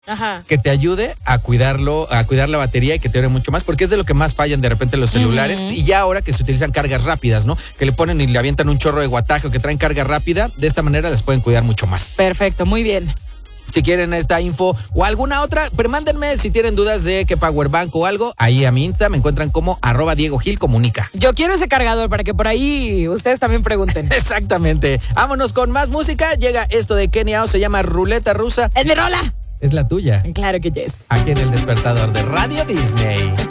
Ajá. que te ayude a cuidarlo, a cuidar la batería y que te dure mucho más, porque es de lo que más fallan de repente los celulares. Y ya ahora que se utilizan cargas rápidas, ¿no? Que le ponen y le avientan un chorro de guataje o que traen carga rápida, de esta manera les pueden cuidar mucho más. Perfecto, muy bien. Si quieren esta info o alguna otra, pero mándenme si tienen dudas de qué powerbank o algo, ahí a mi Insta me encuentran como @DiegoGilComunica. Yo quiero ese cargador para que por ahí ustedes también pregunten. Exactamente. Vámonos con más música. Llega esto de Kenny Ao, se llama Ruleta Rusa. ¡Es mi rola! Es la tuya. Claro que yes. Aquí en el despertador de Radio Disney.